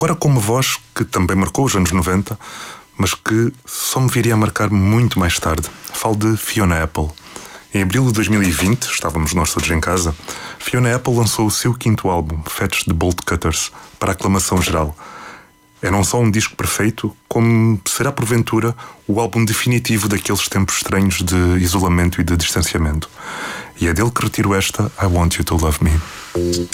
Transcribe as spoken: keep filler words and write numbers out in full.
Agora com uma voz que também marcou os anos noventa, mas que só me viria a marcar muito mais tarde. Falo de Fiona Apple. Em abril de dois mil e vinte, estávamos nós todos em casa, Fiona Apple lançou o seu quinto álbum, Fetch the Bolt Cutters, para a aclamação geral. É não só um disco perfeito, como será porventura o álbum definitivo daqueles tempos estranhos de isolamento e de distanciamento. E é dele que retiro esta I Want You to Love Me.